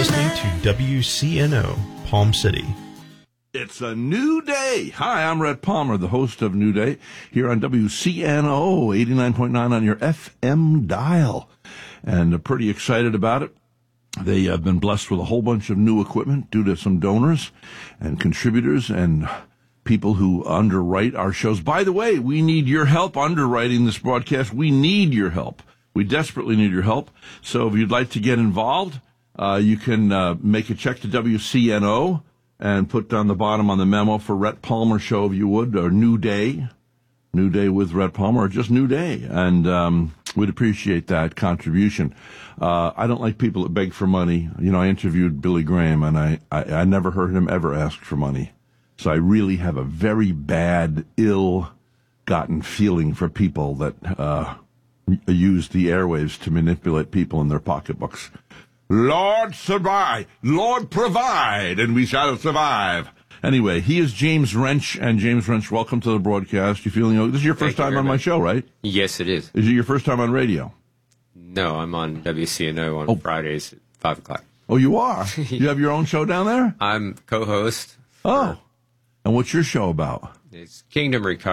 listening to WCNO, Palm City. It's a new day. Hi, I'm Rhett Palmer, the host of New Day, here on WCNO 89.9 on your FM dial. And pretty excited about it. They have been blessed with a whole bunch of new equipment due to some donors and contributors and people who underwrite our shows. By the way, we need your help underwriting this broadcast. We need your help. We desperately need your help. So if you'd like to get involved, you can make a check to WCNO and put down the bottom on the memo for Rhett Palmer Show, if you would, or New Day with Rhett Palmer, or just New Day. And we'd appreciate that contribution. I don't like people that beg for money. You know, I interviewed Billy Graham, and I never heard him ever ask for money. So I really have a very bad, ill-gotten feeling for people that use the airwaves to manipulate people in their pocketbooks. Lord survive, Lord provide, and we shall survive. Anyway, he is James Wrench, and James Wrench, welcome to the broadcast. You feeling? This is your first time on my show, right? Yes, it is. Is it your first time on radio? No, I'm on WCNO on Fridays at 5 o'clock. Oh, you are? You have your own show down there? I'm co-host. Oh, and what's your show about? It's Kingdom Recovery.